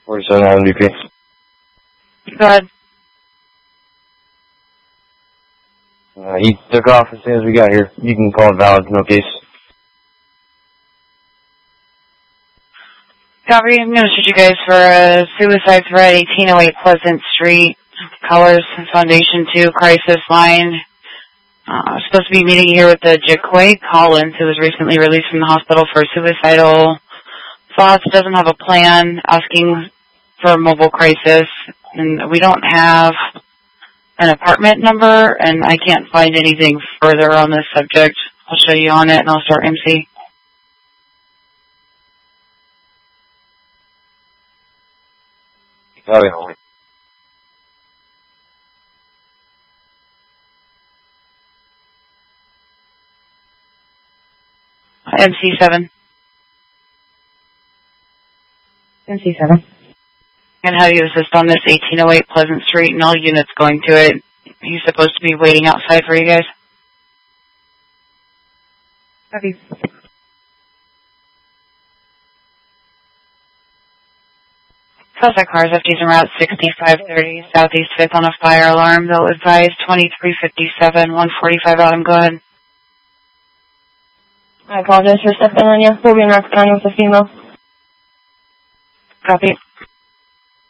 47 MVP. Go ahead. He took off as soon as we got here. You can call it valid, no case. Copy. I'm going to shoot you guys for a suicide threat, 1808 Pleasant Street, Colors, Foundation 2, Crisis Line. Supposed to be meeting here with the Jaquay Collins, who was recently released from the hospital for suicidal thoughts, doesn't have a plan, asking for a mobile crisis. And we don't have an apartment number, and I can't find anything further on this subject. I'll show you on it, and I'll start MC. Copy. MC7. MC7. And how you assist on this 1808 Pleasant Street and all units going to it. He's supposed to be waiting outside for you guys. Copy. Suspect cars FTs en route 6530 Southeast 5th on a fire alarm. They'll advise 2357, 145 out. Go ahead. I apologize for stepping on you. We'll be in route with a female. Copy.